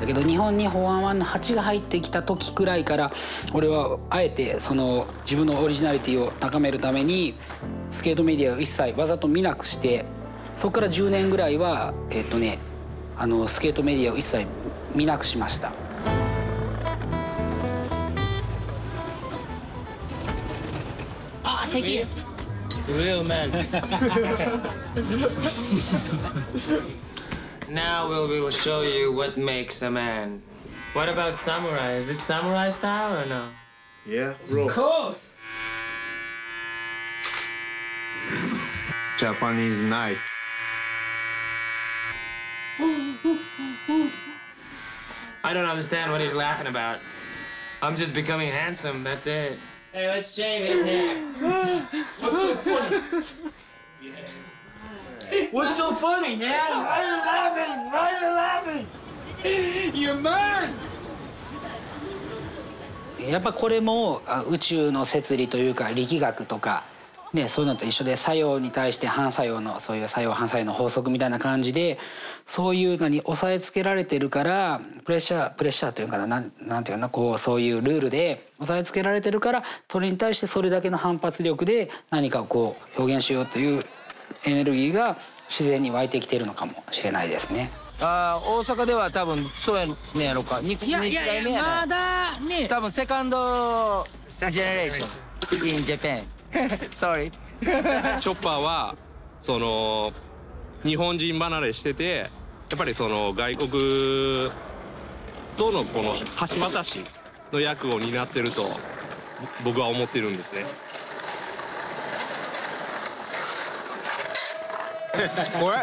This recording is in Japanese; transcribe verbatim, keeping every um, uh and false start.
けど、日本にフォーワンワンのはちが入ってきた時くらいから俺はあえてその自分のオリジナリティを高めるためにスケートメディアを一切わざと見なくして、そこからじゅうねんぐらいはえっとねあのスケートメディアを一切見なくしました。あ、敵。 Real man. Now we will show you what makes a man. What about samurai? Is this samurai style or no? Yeah, bro. Of course. Japanese knife. I don't understand what he's laughing about. I'm just becoming handsome, that's it. Hey, let's shave his hair. What's so funny, man? Why are you laughing? Why are you laughing? You're mad! やっぱこれも宇宙の摂理というか力学とか、ね、そういうのと一緒で作用に対して反作用のそういう作用反作用の法則みたいな感じで、そういうのに押さえつけられてるからプレッシャープレッシャーというかな、なんなんていうのこうそういうルールで押さえつけられてるから、それに対してそれだけの反発力で何かをこう表現しようというエネルギーが自然に湧いてきてるのかもしれないですね。 あ大阪では多分そうやねやろか。にいやいやいやまだね。 多分セカンドジェネレーション in Japan sorry チョッパーはその日本人離れしてて、やっぱりその外国とのこの橋渡しの役を担ってると僕は思ってるんですね。 これ